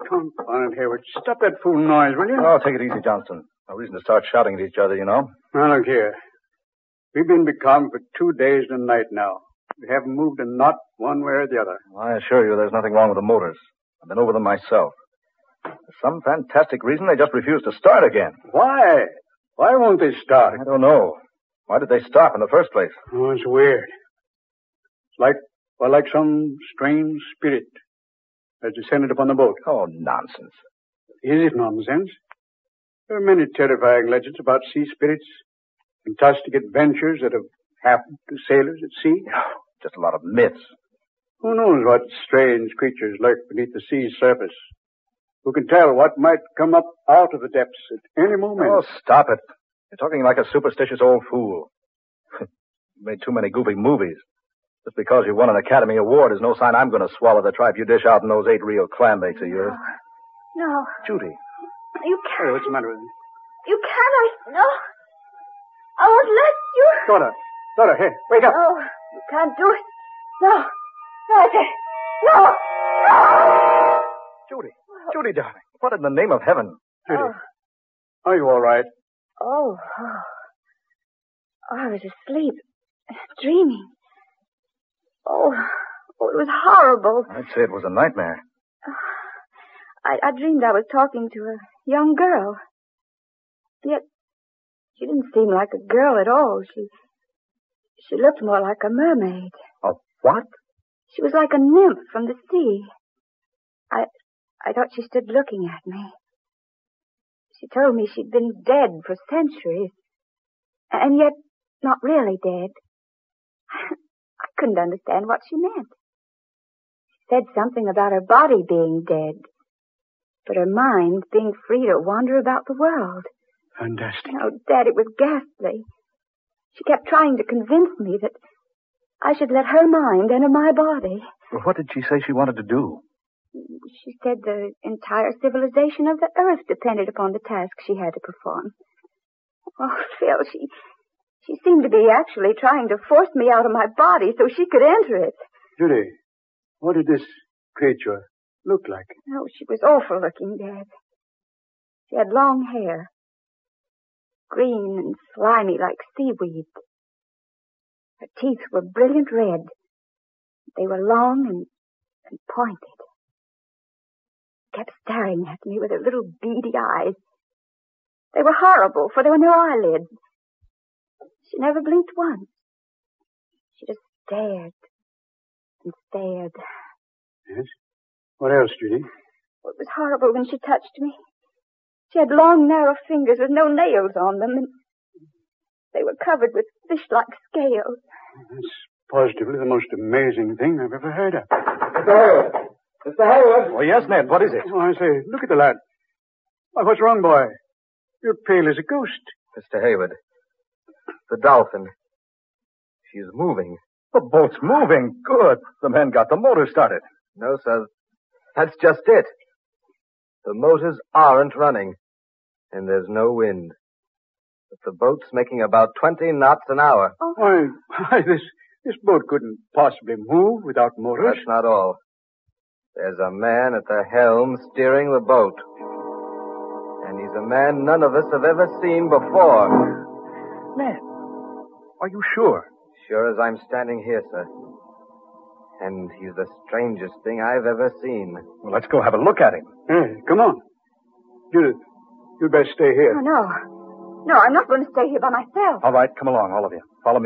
Confound it, Hayward. Stop that fool noise, will you? Oh, take it easy, Johnston. No reason to start shouting at each other, you know. Now, look here. We've been becalmed for 2 days and a night now. We haven't moved a knot one way or the other. I assure you there's nothing wrong with the motors. I've been over them myself. For some fantastic reason, they just refuse to start again. Why? Why won't they start? I don't know. Why did they stop in the first place? Oh, it's weird. It's like some strange spirit has descended upon the boat. Oh, nonsense. Is it nonsense? There are many terrifying legends about sea spirits, fantastic adventures that have happened to sailors at sea. Just a lot of myths. Who knows what strange creatures lurk beneath the sea's surface? Who can tell what might come up out of the depths at any moment? Oh, stop it. You're talking like a superstitious old fool. You made too many goofy movies. Just because you won an Academy Award is no sign I'm going to swallow the tripe you dish out in those 8 real clam bakes of yours. No. Judy. You can't. Hey, what's the matter with you? You can't. No. I won't let you. Daughter, hey, wake up. No, you can't do it. No. No, no. No. Judy, darling. What in the name of heaven? Judy, are you all right? Oh, I was asleep, dreaming. Oh, it was horrible. I'd say it was a nightmare. I dreamed I was talking to a young girl. Yet, she didn't seem like a girl at all. She looked more like a mermaid. A what? She was like a nymph from the sea. I thought she stood looking at me. She told me she'd been dead for centuries, and yet not really dead. I couldn't understand what she meant. She said something about her body being dead, but her mind being free to wander about the world. Fantastic. Oh, Dad, it was ghastly. She kept trying to convince me that I should let her mind enter my body. Well, what did she say she wanted to do? She said the entire civilization of the earth depended upon the task she had to perform. Oh, Phil, she seemed to be actually trying to force me out of my body so she could enter it. Judy, what did this creature look like? Oh, she was awful looking, Dad. She had long hair, green and slimy like seaweed. Her teeth were brilliant red. They were long and pointed. Kept staring at me with her little beady eyes. They were horrible, for there were no eyelids. She never blinked once. She just stared and stared. Yes? What else, Judy? It was horrible when she touched me. She had long, narrow fingers with no nails on them, and they were covered with fish-like scales. That's positively the most amazing thing I've ever heard of. Mr. Hayward! Oh, yes, Ned. What is it? Oh, I say, look at the lad. Why, what's wrong, boy? You're pale as a ghost. Mr. Hayward, the Dolphin. She's moving. The boat's moving. Good. The men got the motor started. No, sir. That's just it. The motors aren't running, and there's no wind. But the boat's making about 20 knots an hour. Oh. Why, this boat couldn't possibly move without motors. That's not all. There's a man at the helm steering the boat. And he's a man none of us have ever seen before. Ned, are you sure? Sure as I'm standing here, sir. And he's the strangest thing I've ever seen. Well, let's go have a look at him. Hey, come on. Judith, you'd best stay here. Oh, no. No, I'm not going to stay here by myself. All right, come along, all of you. Follow me.